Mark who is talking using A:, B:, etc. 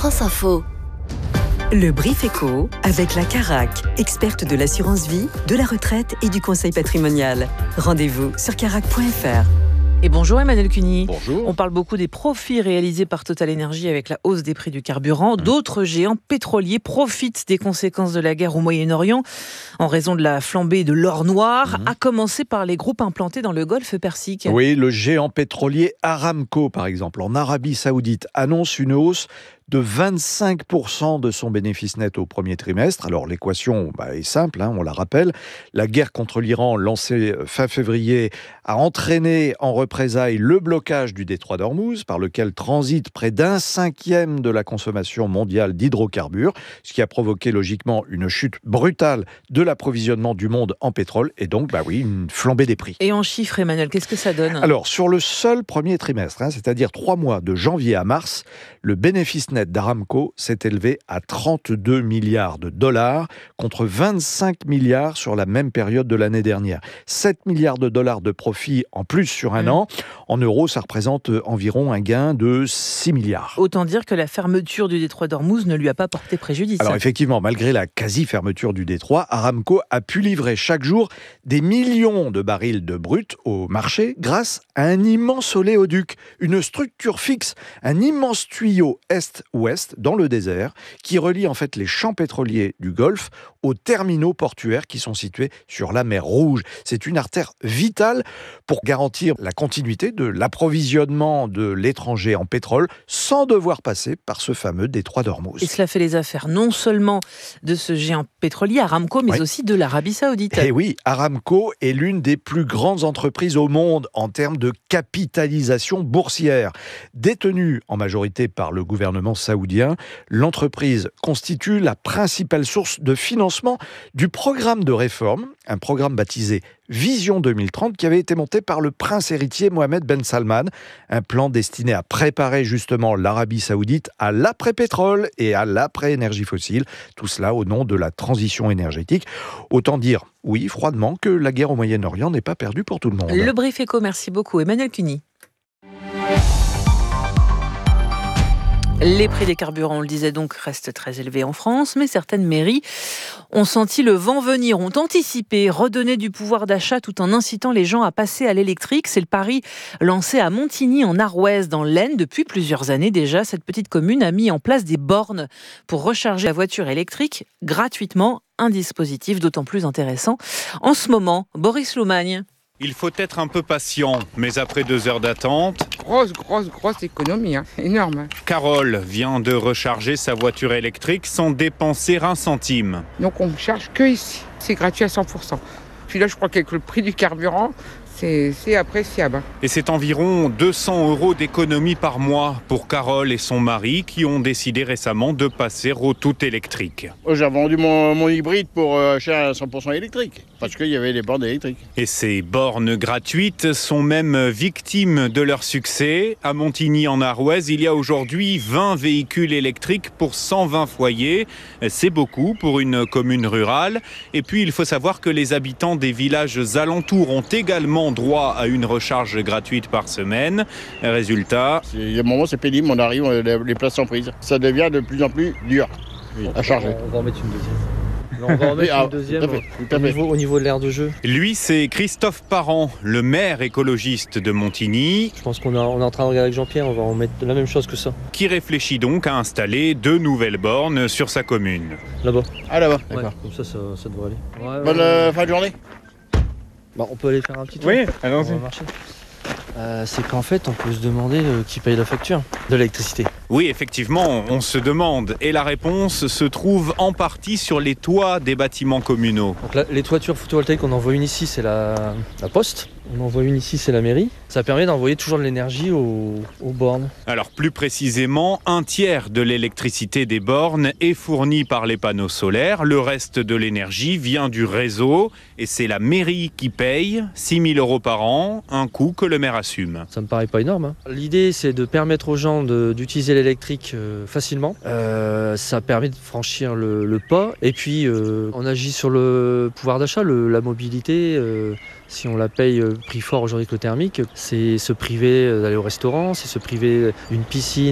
A: France Info.
B: Le Brief Éco avec la Carac, experte de l'assurance vie, de la retraite et du conseil patrimonial. Rendez-vous sur carac.fr.
C: Et bonjour Emmanuel Cuny.
D: Bonjour.
C: On parle beaucoup des profits réalisés par Total Energy avec la hausse des prix du carburant. D'autres géants pétroliers profitent des conséquences de la guerre au Moyen-Orient en raison de la flambée de l'or noir, à commencer par les groupes implantés dans le Golfe Persique.
D: Oui, le géant pétrolier Aramco, par exemple, en Arabie Saoudite, annonce une hausse de 25% de son bénéfice net au premier trimestre. Alors l'équation est simple, on la rappelle. La guerre contre l'Iran, lancée fin février, a entraîné en représailles le blocage du détroit d'Ormuz, par lequel transite près d'un cinquième de la consommation mondiale d'hydrocarbures, ce qui a provoqué logiquement une chute brutale de l'approvisionnement du monde en pétrole, et donc une flambée des prix.
C: Et en chiffres, Emmanuel, qu'est-ce que ça donne ?
D: Alors, sur le seul premier trimestre, c'est-à-dire 3 mois de janvier à mars, le bénéfice net d'Aramco s'est élevé à 32 milliards de dollars contre 25 milliards sur la même période de l'année dernière. 7 milliards de dollars de profit en plus sur un an. En euros, ça représente environ un gain de 6 milliards.
C: Autant dire que la fermeture du détroit d'Ormuz ne lui a pas porté préjudice.
D: Alors effectivement, malgré la quasi-fermeture du détroit, Aramco a pu livrer chaque jour des millions de barils de brut au marché grâce à un immense oléoduc, une structure fixe, un immense tuyau est-ouest dans le désert qui relie en fait les champs pétroliers du Golfe aux terminaux portuaires qui sont situés sur la mer Rouge. C'est une artère vitale pour garantir la continuité de l'approvisionnement de l'étranger en pétrole sans devoir passer par ce fameux détroit d'Ormuz.
C: Et cela fait les affaires non seulement de ce géant pétrolier Aramco, mais aussi de l'Arabie Saoudite.
D: Et oui, Aramco est l'une des plus grandes entreprises au monde en termes de capitalisation boursière. Détenue en majorité par le gouvernement saoudien, l'entreprise constitue la principale source de financement du programme de réforme, un programme baptisé Vision 2030 qui avait été monté par le prince héritier Mohammed Ben Salman, un plan destiné à préparer justement l'Arabie Saoudite à l'après-pétrole et à l'après-énergie fossile, tout cela au nom de la transition énergétique. Autant dire, oui, froidement, que la guerre au Moyen-Orient n'est pas perdue pour tout le monde.
C: Le Brief Éco, merci beaucoup Emmanuel Cuny. Les prix des carburants, on le disait donc, restent très élevés en France, mais certaines mairies ont senti le vent venir, ont anticipé, redonné du pouvoir d'achat tout en incitant les gens à passer à l'électrique. C'est le pari lancé à Montigny en Arrouaise dans l'Aisne. Depuis plusieurs années déjà, cette petite commune a mis en place des bornes pour recharger la voiture électrique gratuitement. Un dispositif d'autant plus intéressant en ce moment. Boris Loumagne.
E: Il faut être un peu patient, mais après 2 heures d'attente...
F: Grosse économie, énorme.
E: Carole vient de recharger sa voiture électrique sans dépenser un centime.
F: Donc on ne charge que ici, c'est gratuit à 100%. Puis là je crois qu'avec le prix du carburant, c'est appréciable.
E: Et c'est environ 200 € d'économie par mois pour Carole et son mari qui ont décidé récemment de passer au tout électrique.
G: J'ai vendu mon hybride pour acheter un 100% électrique, parce qu'il y avait des bornes électriques.
E: Et ces bornes gratuites sont même victimes de leur succès. À Montigny en Arrouaise, il y a aujourd'hui 20 véhicules électriques pour 120 foyers. C'est beaucoup pour une commune rurale. Et puis il faut savoir que les habitants des villages alentours ont également droit à une recharge gratuite par semaine. Résultat...
G: Il y a un moment, c'est pénible, on arrive, les places sont prises. Ça devient de plus en plus dur à charger.
H: On va en mettre une deuxième. On va en mettre une deuxième au niveau de l'aire de jeu.
E: Lui, c'est Christophe Parent, le maire écologiste de Montigny.
H: Je pense qu'on est en train de regarder avec Jean-Pierre, on va en mettre la même chose que ça.
E: Qui réfléchit donc à installer 2 nouvelles bornes sur sa commune.
H: Là-bas.
G: Ah là-bas,
H: ouais,
G: d'accord.
H: Comme ça devrait aller.
G: Bonne fin de journée.
H: On peut aller faire un petit tour.
E: Oui, allons-y.
H: On va marcher. C'est qu'en fait, on peut se demander qui paye la facture de l'électricité.
E: Oui, effectivement, on se demande. Et la réponse se trouve en partie sur les toits des bâtiments communaux.
H: Donc là, les toitures photovoltaïques, on en voit une ici, c'est la poste. On en voit une ici, c'est la mairie. Ça permet d'envoyer toujours de l'énergie aux bornes.
E: Alors plus précisément, 1/3 de l'électricité des bornes est fournie par les panneaux solaires. Le reste de l'énergie vient du réseau. Et c'est la mairie qui paye 6 000 € par an, un coût que le maire assume.
H: Ça me paraît pas énorme. L'idée, c'est de permettre aux gens d'utiliser l'électrique facilement. Ça permet de franchir le pas. Et puis, on agit sur le pouvoir d'achat, la mobilité. Si on la paye prix fort aujourd'hui que le thermique, c'est se priver d'aller au restaurant, c'est se priver d'une piscine.